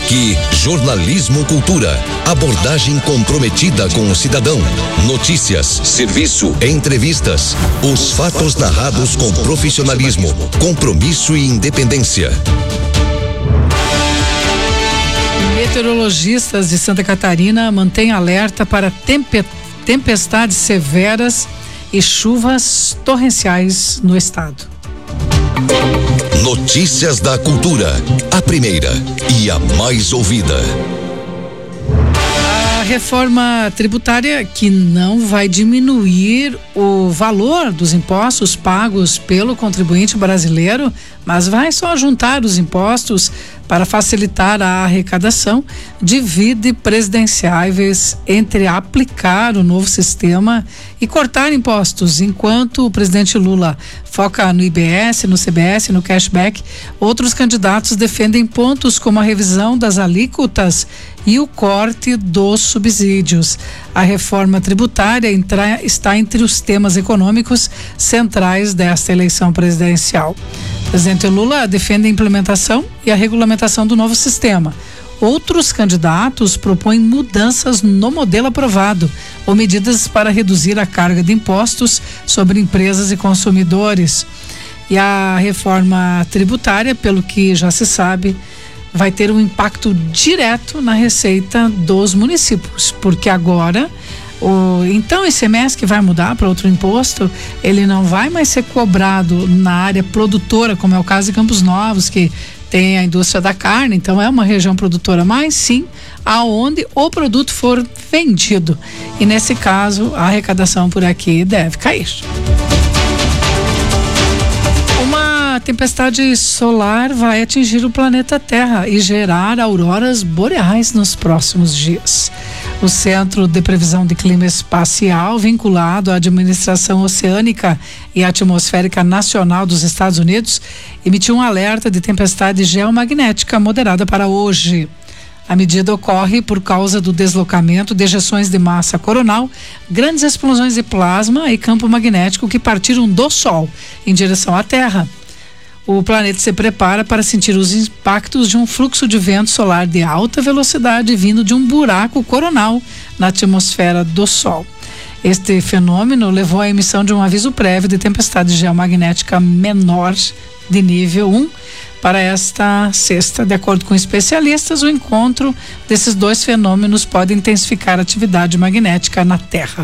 Aqui, Jornalismo Cultura. Abordagem comprometida com o cidadão. Notícias, serviço, entrevistas. Os fatos narrados com profissionalismo, compromisso e independência. Meteorologistas de Santa Catarina mantêm alerta para tempestades severas e chuvas torrenciais no estado. Notícias da Cultura, a primeira e a mais ouvida. A reforma tributária, que não vai diminuir o valor dos impostos pagos pelo contribuinte brasileiro, mas vai só juntar os impostos para facilitar a arrecadação, divide presidenciáveis entre aplicar o novo sistema e cortar impostos. Enquanto o presidente Lula foca no IBS, no CBS, no cashback, outros candidatos defendem pontos como a revisão das alíquotas e o corte dos subsídios. A reforma tributária está entre os temas econômicos centrais desta eleição presidencial. O presidente Lula defende a implementação e a regulamentação do novo sistema. Outros candidatos propõem mudanças no modelo aprovado ou medidas para reduzir a carga de impostos sobre empresas e consumidores. E a reforma tributária, pelo que já se sabe, vai ter um impacto direto na receita dos municípios, porque agora então esse ICMS que vai mudar para outro imposto, ele não vai mais ser cobrado na área produtora, como é o caso de Campos Novos, que tem a indústria da carne, então é uma região produtora, mas sim aonde o produto for vendido. E nesse caso, a arrecadação por aqui deve cair. Uma tempestade solar vai atingir o planeta Terra e gerar auroras boreais nos próximos dias. O Centro de Previsão de Clima Espacial, vinculado à Administração Oceânica e Atmosférica Nacional dos Estados Unidos, emitiu um alerta de tempestade geomagnética moderada para hoje. A medida ocorre por causa do deslocamento de ejeções de massa coronal, grandes explosões de plasma e campo magnético que partiram do Sol em direção à Terra. O planeta se prepara para sentir os impactos de um fluxo de vento solar de alta velocidade vindo de um buraco coronal na atmosfera do Sol. Este fenômeno levou à emissão de um aviso prévio de tempestade geomagnética menor de nível 1 para esta sexta. De acordo com especialistas, o encontro desses dois fenômenos pode intensificar a atividade magnética na Terra.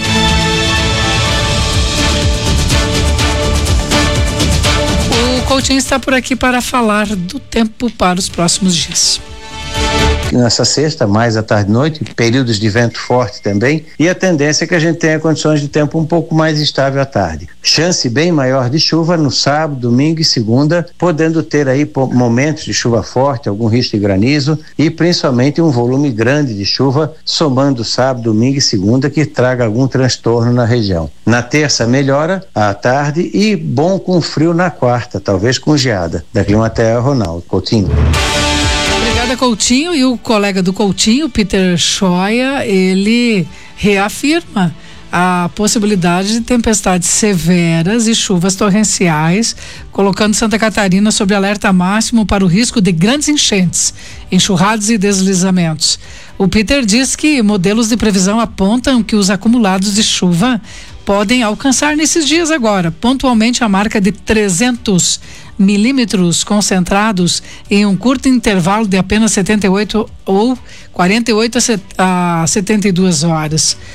O Coutinho está por aqui para falar do tempo para os próximos dias. Nessa sexta, mais à tarde e noite, períodos de vento forte também, e a tendência é que a gente tenha condições de tempo um pouco mais estável à tarde. Chance bem maior de chuva no sábado, domingo e segunda, podendo ter aí momentos de chuva forte, algum risco de granizo e principalmente um volume grande de chuva, somando sábado, domingo e segunda, que traga algum transtorno na região. Na terça melhora à tarde e bom com frio na quarta, talvez com geada. Da Climaterra, Ronaldo Coutinho. Obrigada, Coutinho. E o colega do Coutinho, Peter Schoia, ele reafirma a possibilidade de tempestades severas e chuvas torrenciais, colocando Santa Catarina sob alerta máximo para o risco de grandes enchentes, enxurradas e deslizamentos. O Peter diz que modelos de previsão apontam que os acumulados de chuva podem alcançar nesses dias agora, pontualmente a marca de 300 milímetros concentrados em um curto intervalo de apenas 78 ou 48 a 72 horas.